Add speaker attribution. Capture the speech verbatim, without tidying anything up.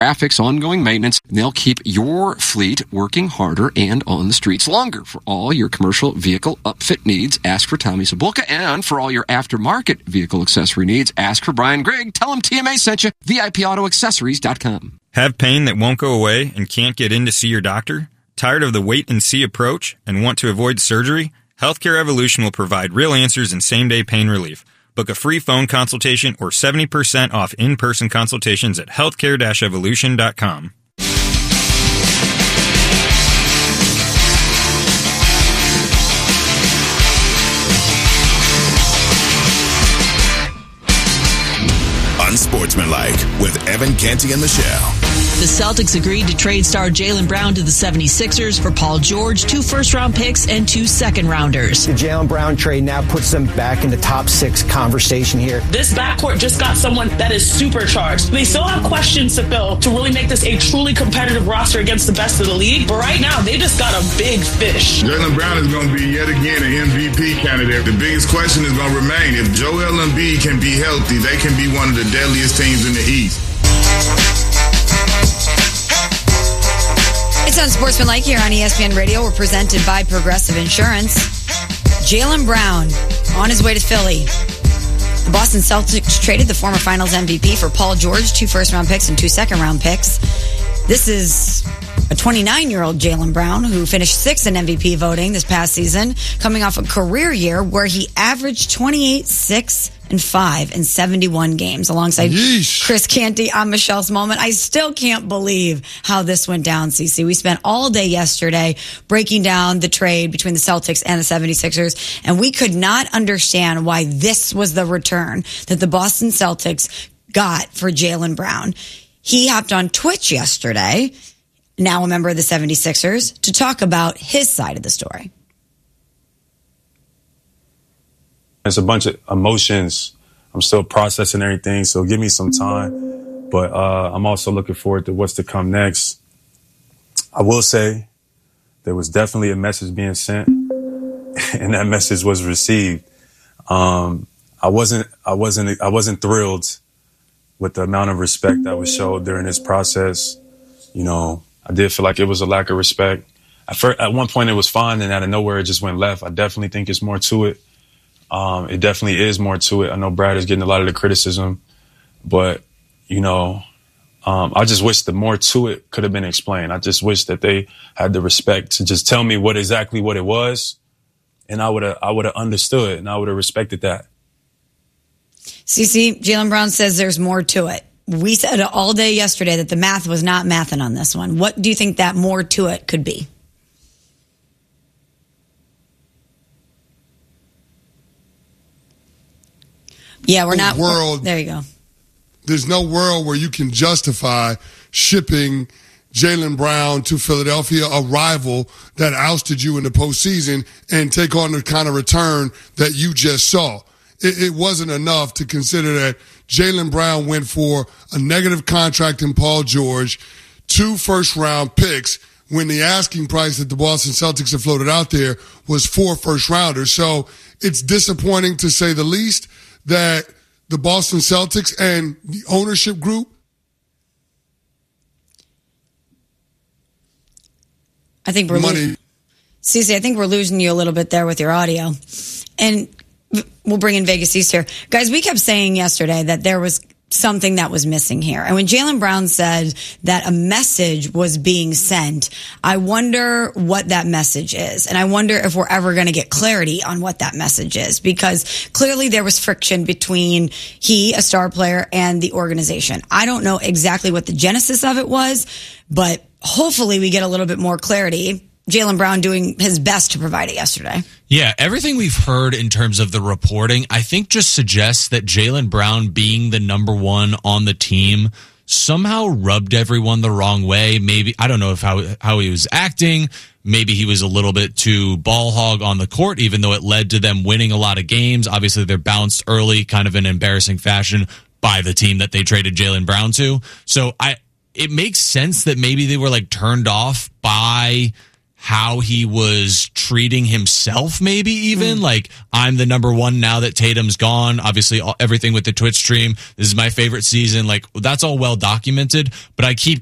Speaker 1: traffic's ongoing maintenance. They'll keep your fleet working harder and on the streets longer. For all your commercial vehicle upfit needs, ask for Tommy Sabulka. And for all your aftermarket vehicle accessory needs, ask for Brian Grigg. Tell him T M A sent you. V I P auto accessories dot com.
Speaker 2: Have pain that won't go away and can't get in to see your doctor? Tired of the wait-and-see approach and want to avoid surgery? Healthcare Evolution will provide real answers and same-day pain relief. Book a free phone consultation or seventy percent off in-person consultations at healthcare dash evolution dot com.
Speaker 3: Unsportsmanlike with Evan Canty and Michelle.
Speaker 4: The Celtics agreed to trade star Jaylen Brown to the seventy-sixers for Paul George, two first-round picks, and two second-rounders.
Speaker 5: The Jaylen Brown trade now puts them back in the top six conversation here.
Speaker 6: This backcourt just got someone that is supercharged. They still have questions to fill to really make this a truly competitive roster against the best of the league. But right now, they just got a big fish.
Speaker 7: Jaylen Brown is going to be yet again an M V P candidate. The biggest question is going to remain, if Joel Embiid can be healthy, they can be one of the deadliest teams in the East.
Speaker 8: It's Unsportsmanlike here on E S P N Radio. We're presented by Progressive Insurance. Jaylen Brown on his way to Philly. The Boston Celtics traded the former Finals M V P for Paul George, two first-round picks and two second-round picks. This is a twenty-nine-year-old Jaylen Brown who finished sixth in M V P voting this past season, coming off a career year where he averaged twenty-eight, six, and five in seventy-one games alongside Yeesh. Chris Canty. I'm Michelle Smallman. I still can't believe how this went down, Cece. We spent all day yesterday breaking down the trade between the Celtics and the seventy-sixers, and we could not understand why this was the return that the Boston Celtics got for Jaylen Brown. He hopped on Twitch yesterday, now a member of the seventy-sixers, to talk about his side of the story.
Speaker 9: It's a bunch of emotions. I'm still processing everything, so give me some time. But uh, I'm also looking forward to what's to come next. I will say there was definitely a message being sent, and that message was received. Um, I wasn't, I wasn't, I wasn't thrilled with the amount of respect that was showed during this process. You know, I did feel like it was a lack of respect. At, first, at one point, it was fine, and out of nowhere, it just went left. I definitely think it's more to it. Um, it definitely is more to it. I know Brad is getting a lot of the criticism, but, you know, um, I just wish the more to it could have been explained. I just wish that they had the respect to just tell me what exactly what it was, and I would have I would have understood, and I would have respected that.
Speaker 8: Cece, Jaylen Brown says there's more to it. We said all day yesterday that the math was not mathing on this one. What do you think that more to it could be? Yeah, we're not.
Speaker 10: World,
Speaker 8: there you go.
Speaker 10: There's no world where you can justify shipping Jaylen Brown to Philadelphia, a rival that ousted you in the postseason, and take on the kind of return that you just saw. It, it wasn't enough to consider that Jaylen Brown went for a negative contract in Paul George, two first-round picks, when the asking price that the Boston Celtics have floated out there was four first-rounders. So it's disappointing, to say the least, that the Boston Celtics and the ownership group.
Speaker 8: I think we're
Speaker 10: money.
Speaker 8: Cece, I think we're losing you a little bit there with your audio. And we'll bring in Vegas East here. Guys, we kept saying yesterday that there was something that was missing here. And when Jaylen Brown said that a message was being sent, I wonder what that message is. And I wonder if we're ever going to get clarity on what that message is, because clearly there was friction between he, a star player, and the organization. I don't know exactly what the genesis of it was, but hopefully we get a little bit more clarity. Jaylen Brown doing his best to provide it yesterday.
Speaker 11: Yeah, everything we've heard in terms of the reporting, I think just suggests that Jaylen Brown being the number one on the team somehow rubbed everyone the wrong way. Maybe, I don't know if how, how he was acting. Maybe he was a little bit too ball hog on the court, even though it led to them winning a lot of games. Obviously, they're bounced early, kind of in embarrassing fashion, by the team that they traded Jaylen Brown to. So I, it makes sense that maybe they were like turned off by how he was treating himself, maybe even mm. like, I'm the number one now that Tatum's gone. Obviously, all, everything with the Twitch stream. This is my favorite season. Like, that's all well documented, but I keep